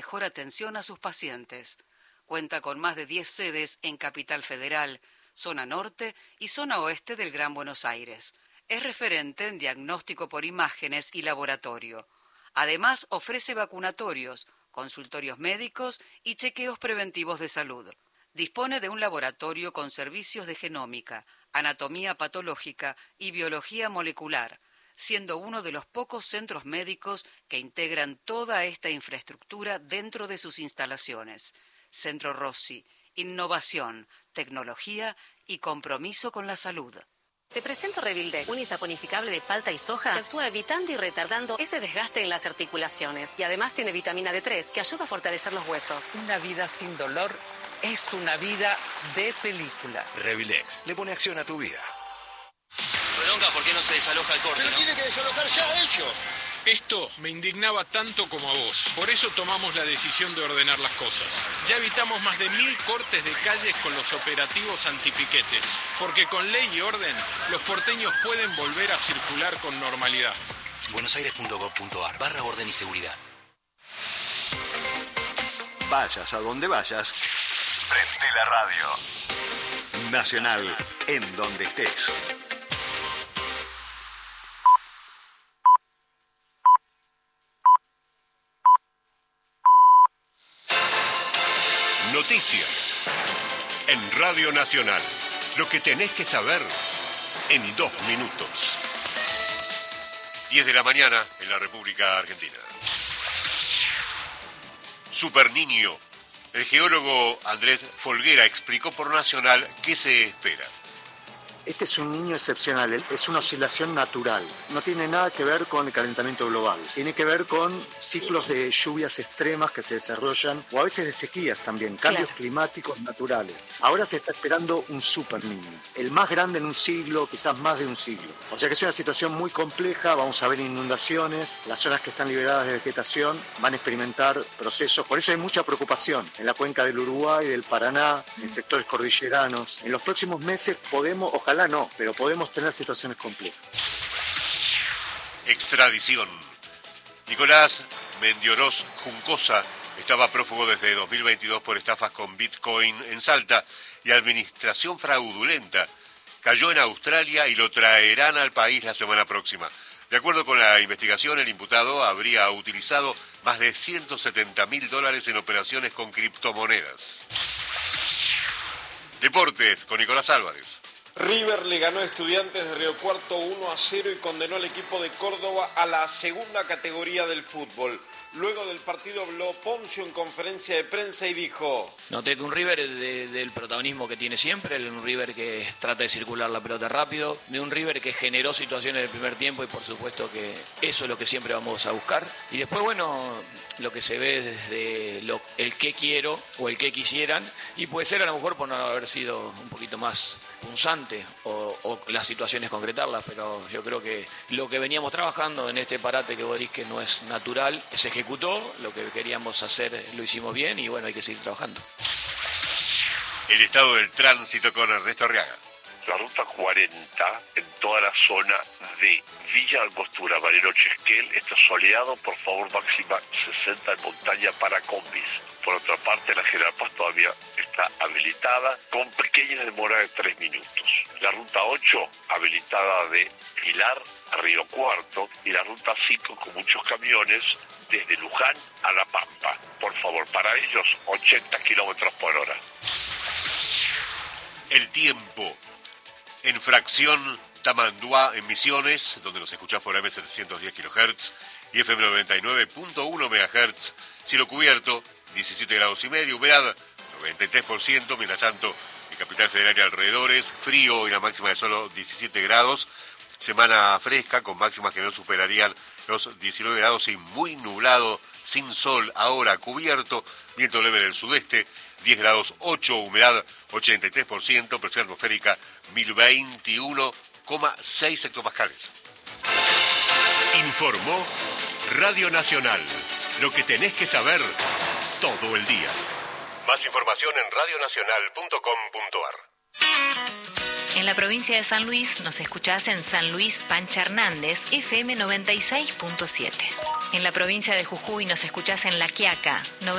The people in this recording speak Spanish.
mejor atención a sus pacientes. Cuenta con más de 10 sedes en Capital Federal, zona norte y zona oeste del Gran Buenos Aires. Es referente en diagnóstico por imágenes y laboratorio. Además, ofrece vacunatorios, consultorios médicos y chequeos preventivos de salud. Dispone de un laboratorio con servicios de genómica, anatomía patológica y biología molecular, siendo uno de los pocos centros médicos que integran toda esta infraestructura dentro de sus instalaciones. Centro Rossi, innovación, tecnología y compromiso con la salud. Te presento Revildex, un isaponificable de palta y soja que actúa evitando y retardando ese desgaste en las articulaciones. Y además tiene vitamina D3 que ayuda a fortalecer los huesos. Una vida sin dolor es una vida de película. Revildex le pone acción a tu vida. Bronca, ¿por qué no se desaloja el corte? Pero tienen que desalojar ya ellos. Esto me indignaba tanto como a vos. Por eso tomamos la decisión de ordenar las cosas. Ya evitamos más de 1000 cortes de calles con los operativos antipiquetes. Porque con ley y orden, los porteños pueden volver a circular con normalidad. buenosaires.gov.ar/orden y seguridad. Vayas a donde vayas, prende la radio. Nacional, en donde estés. Noticias en Radio Nacional. Lo que tenés que saber en 2 minutos. 10 de la mañana en la República Argentina. Super niño. El geólogo Andrés Folguera explicó por Nacional qué se espera. Este es un niño excepcional, es una oscilación natural. No tiene nada que ver con el calentamiento global. Tiene que ver con ciclos de lluvias extremas que se desarrollan, o a veces de sequías también, cambios climáticos naturales. Ahora se está esperando un super niño, el más grande en un siglo, quizás más de un siglo. O sea que es una situación muy compleja, vamos a ver inundaciones, las zonas que están liberadas de vegetación van a experimentar procesos. Por eso hay mucha preocupación en la cuenca del Uruguay, del Paraná, en sectores cordilleranos. En los próximos meses podemos, ojalá no, pero podemos tener situaciones complejas. Extradición. Nicolás Mendioroz Juncosa estaba prófugo desde 2022 por estafas con Bitcoin en Salta y administración fraudulenta. Cayó en Australia y lo traerán al país la semana próxima. De acuerdo con la investigación, el imputado habría utilizado más de $170.000 en operaciones con criptomonedas. Deportes con Nicolás Álvarez. River le ganó a Estudiantes de Río Cuarto 1-0 y condenó al equipo de Córdoba a la segunda categoría del fútbol. Luego del partido habló Poncio en conferencia de prensa y dijo: noté que un River del protagonismo que tiene siempre, un River que trata de circular la pelota rápido, de un River que generó situaciones en el primer tiempo y por supuesto que eso es lo que siempre vamos a buscar. Y después, bueno, lo que se ve desde el que quiero o el que quisieran, y puede ser a lo mejor por no haber sido un poquito más punzante o las situaciones concretarlas, pero yo creo que lo que veníamos trabajando en este parate que vos decís que no es natural, se ejecutó, lo que queríamos hacer lo hicimos bien y bueno, hay que seguir trabajando. El estado del tránsito con Ernesto Arriaga. La ruta 40 en toda la zona de Villa Angostura, Bariloche, Esquel, está soleado, por favor máxima 60 en montaña para combis. Por otra parte, la General Paz todavía está habilitada con pequeñas demoras de 3 minutos. La ruta 8 habilitada de Pilar a Río Cuarto y la ruta 5 con muchos camiones desde Luján a La Pampa. Por favor, para ellos 80 kilómetros por hora. El tiempo. En fracción Tamanduá en Misiones, donde nos escuchás por AM710 kHz y FM 99.1 MHz. Cielo cubierto, 17 grados y medio, humedad 93%, mientras tanto en Capital Federal y alrededores, frío y la máxima de solo 17 grados. Semana fresca con máximas que no superarían los 19 grados y muy nublado, sin sol, ahora cubierto, viento leve del sudeste, 10 grados 8, humedad 83%, presión atmosférica 1021,6 hectopascales. Informó Radio Nacional. Lo que tenés que saber todo el día. Más información en radionacional.com.ar. En la provincia de San Luis nos escuchás en San Luis Pancha Hernández, FM 96.7. En la provincia de Jujuy nos escuchás en La Quiaca,